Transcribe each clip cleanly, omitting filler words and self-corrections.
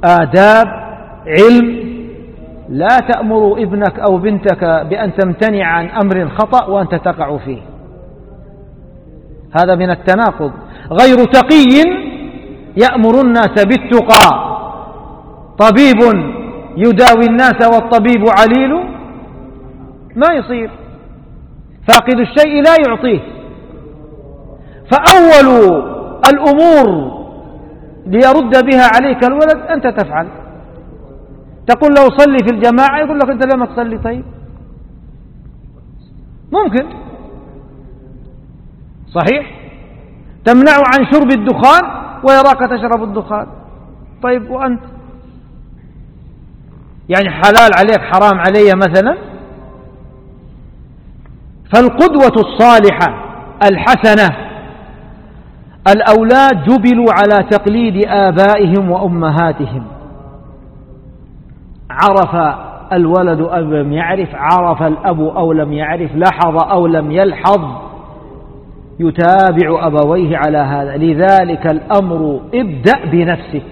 آداب، علم. لا تأمر ابنك أو بنتك بأن تمتنع عن أمر خطأ وأنت تقع فيه، هذا من التناقض. غير تقي يأمر الناس بالتقى، طبيب يداوي الناس والطبيب عليل، ما يصير. فاقد الشيء لا يعطيه. فأول الأمور ليرد بها عليك الولد أنت تفعل. تقول له صلي في الجماعة، يقول لك أنت لما تصلي. طيب ممكن صحيح. تمنعه عن شرب الدخان ويراك تشرب الدخان. طيب وأنت يعني حلال عليك حرام علي مثلا؟ فالقدوة الصالحة الحسنة، الأولاد جبلوا على تقليد آبائهم وأمهاتهم. عرف الولد أو لم يعرف، عرف الأب أو لم يعرف، لاحظ أو لم يلحظ، يتابع أبويه على هذا. لذلك الأمر ابدأ بنفسك،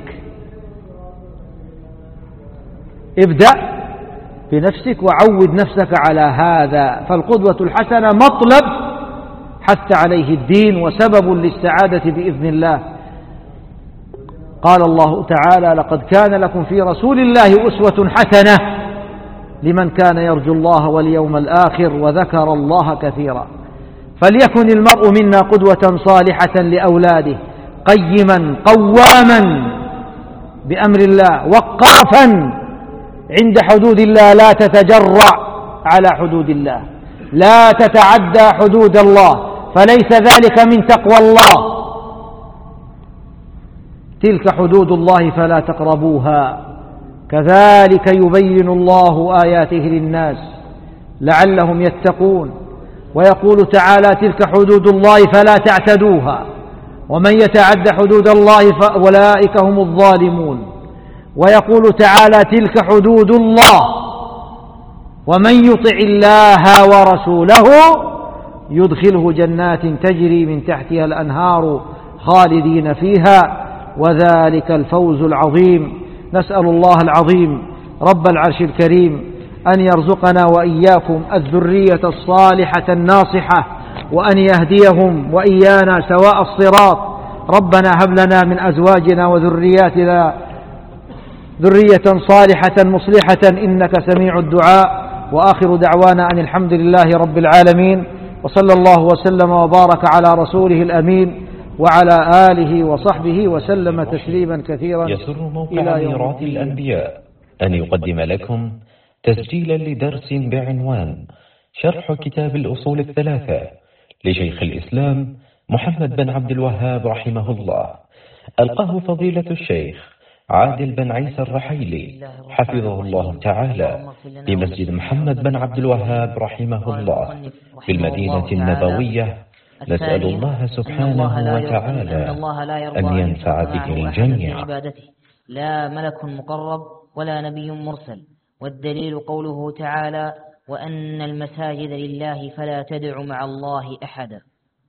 ابدأ بنفسك وعود نفسك على هذا. فالقدوة الحسنة مطلب حث عليه الدين وسبب للسعادة بإذن الله. قال الله تعالى: لقد كان لكم في رسول الله أسوة حسنة لمن كان يرجو الله واليوم الآخر وذكر الله كثيرا. فليكن المرء منا قدوة صالحة لأولاده، قيما قواما بأمر الله، وقافا عند حدود الله، لا تتجرع على حدود الله، لا تتعدى حدود الله، فليس ذلك من تقوى الله. تلك حدود الله فلا تقربوها. كذلك يبين الله آياته للناس لعلهم يتقون. ويقول تعالى: تلك حدود الله فلا تعتدوها، ومن يتعد حدود الله فأولئك هم الظالمون. ويقول تعالى: تلك حدود الله، ومن يطع الله ورسوله يدخله جنات تجري من تحتها الأنهار خالدين فيها، وذلك الفوز العظيم. نسأل الله العظيم رب العرش الكريم أن يرزقنا وإياكم الذرية الصالحة الناصحة، وأن يهديهم وإيانا سواء الصراط. ربنا هب لنا من أزواجنا وذرياتنا ذرية صالحة مصلحة إنك سميع الدعاء. وآخر دعوانا أن الحمد لله رب العالمين، وصلى الله وسلم وبارك على رسوله الأمين وعلى آله وصحبه وسلم تسليما كثيرا. يسر موقع ميراث الأنبياء أن يقدم لكم تسجيلا لدرس بعنوان شرح كتاب الأصول الثلاثة لشيخ الإسلام محمد بن عبد الوهاب رحمه الله، ألقاه فضيلة الشيخ عادل بن عيسى الرحيلي حفظه الله تعالى بمسجد محمد بن عبد الوهاب رحمه الله بالمدينة النبوية. نسأل الله سبحانه وتعالى أن ينفع به الجميع. لا ملك مقرب ولا نبي مرسل. والدليل قوله تعالى: وأن المساجد لله فلا تدع مع الله أحدا.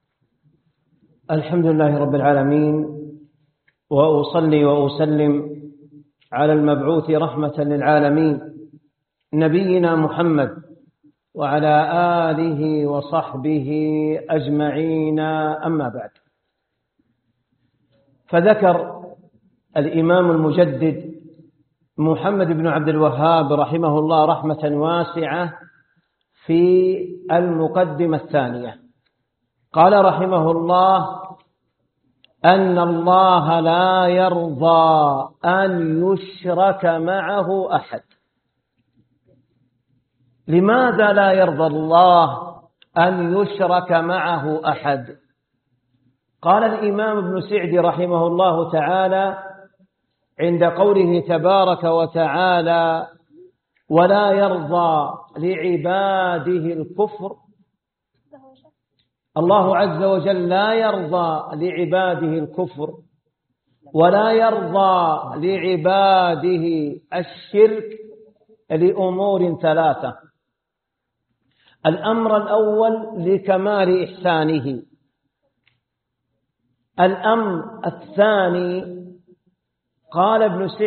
الحمد لله رب العالمين، وأصلي وأسلم على المبعوث رحمة للعالمين نبينا محمد وعلى آله وصحبه أجمعين. أما بعد، فذكر الإمام المجدد محمد بن عبد الوهاب رحمه الله رحمة واسعة في المقدمة الثانية. قال رحمه الله: أن الله لا يرضى أن يشرك معه أحد. لماذا لا يرضى الله أن يشرك معه أحد؟ قال الإمام ابن سعدي رحمه الله تعالى عند قوله تبارك وتعالى: ولا يرضى لعباده الكفر. الله عز وجل لا يرضى لعباده الكفر ولا يرضى لعباده الشرك لأمور ثلاثة. الأمر الأول لكمال إحسانه. الأمر الثاني قال ابن سعد